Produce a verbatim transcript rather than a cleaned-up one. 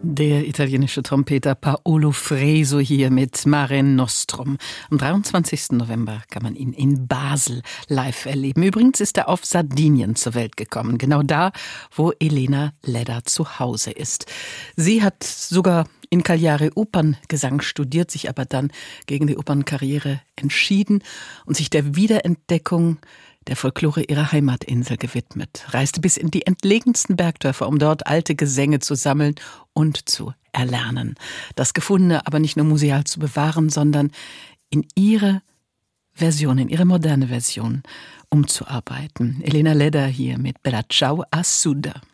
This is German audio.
Der italienische Trompeter Paolo Freso hier mit Mare Nostrum. Am dreiundzwanzigsten November kann man ihn in Basel live erleben. Übrigens ist er auf Sardinien zur Welt gekommen, genau da, wo Elena Ledda zu Hause ist. Sie hat sogar in Cagliari Operngesang studiert, sich aber dann gegen die Opernkarriere entschieden und sich der Wiederentdeckung der Folklore ihrer Heimatinsel gewidmet, reiste bis in die entlegensten Bergdörfer, um dort alte Gesänge zu sammeln und zu erlernen. Das Gefundene aber nicht nur museal zu bewahren, sondern in ihre Version, in ihre moderne Version umzuarbeiten. Elena Ledda hier mit Bella Ciao a Sud.